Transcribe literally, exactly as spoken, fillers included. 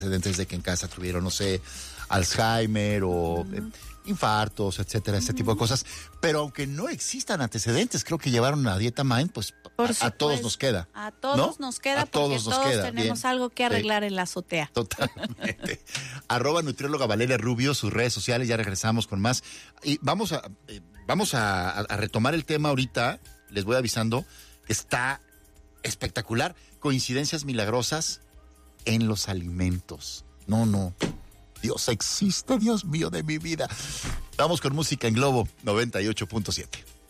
antecedentes de que en casa tuvieron, no sé, Alzheimer o uh-huh. eh, infartos, etcétera, uh-huh. ese tipo de cosas. Pero aunque no existan antecedentes, creo que llevaron una dieta Mind, pues a, a todos nos queda. A todos ¿no? nos queda a porque todos, nos todos queda. tenemos Bien. algo que arreglar sí. en la azotea. Totalmente. Arroba nutrióloga Valeria Rubio, sus redes sociales, ya regresamos con más. Y vamos a, eh, vamos a, a retomar el tema ahorita, les voy avisando, está espectacular. Coincidencias milagrosas en los alimentos. No, no. Dios existe, Dios mío de mi vida. Vamos con música en Globo noventa y ocho punto siete.